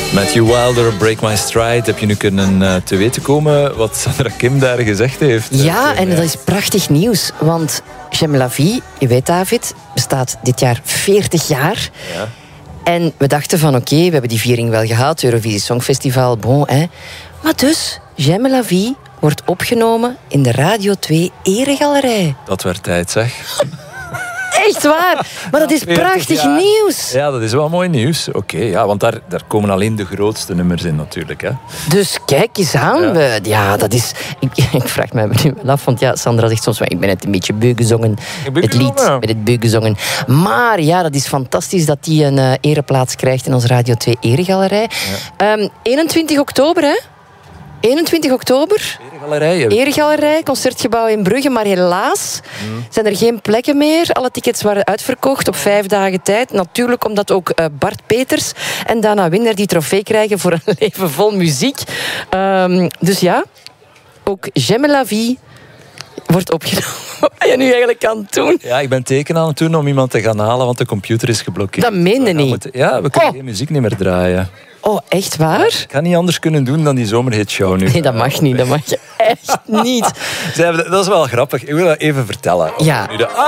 Matthew Wilder, Break My Stride. Heb je nu kunnen te weten komen wat Sandra Kim daar gezegd heeft? Ja, en dat is prachtig nieuws. Want J'aime la vie, je weet David, bestaat dit jaar 40 jaar. Ja. En we dachten van oké, we hebben die viering wel gehad. Eurovisie Songfestival, bon, hè. Maar dus, J'aime la vie wordt opgenomen in de Radio 2 Eregalerij. Dat werd tijd, zeg. Echt waar, maar dat is 40 prachtig jaar. nieuws. Ja, dat is wel mooi nieuws. Oké, ja, want daar komen alleen de grootste nummers in natuurlijk. Hè. Dus kijk eens aan. Dat is... Ik vraag me nu wel af, want ja, Sandra zegt soms... Ik ben het een beetje beu gezongen, het lied met het beu gezongen. Maar ja, dat is fantastisch dat die een ereplaats krijgt in onze Radio 2 Eregalerij. Ja. 21 oktober, hè? 21 oktober. Eregalerij, Concertgebouw in Brugge. Maar helaas zijn er geen plekken meer. Alle tickets waren uitverkocht op 5 dagen tijd. Natuurlijk omdat ook Bart Peters en Dana Winder die trofee krijgen voor een leven vol muziek. Dus ja, ook J'aime la vie wordt opgenomen. Wat ben je nu eigenlijk aan het doen? Ja, ik ben teken aan het doen om iemand te gaan halen, want de computer is geblokkeerd. Dat meende niet. Ja, we kunnen geen muziek niet meer draaien. Oh, echt waar? Ik kan niet anders kunnen doen dan die zomerhitshow nu. Nee, dat mag niet. Dat mag je echt niet. Dat is wel grappig. Ik wil dat even vertellen. Ja.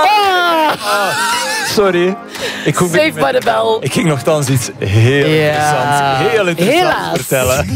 Sorry. Save by the bell. Ik ging nogthans iets heel interessants Helaas vertellen.